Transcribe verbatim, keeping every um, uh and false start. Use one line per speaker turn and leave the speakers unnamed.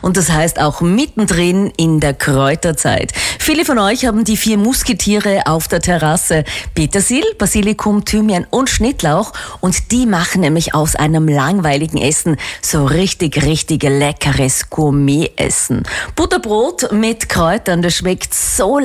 und das heißt auch mittendrin in der Kräuterzeit. Viele von euch haben die vier Musketiere auf der Terrasse. Petersil, Basilikum, Thymian und Schnittlauch und die machen nämlich aus einem langweiligen Essen so richtig, richtig leckeres Gourmet-Essen. Butterbrot mit Kräutern, das schmeckt so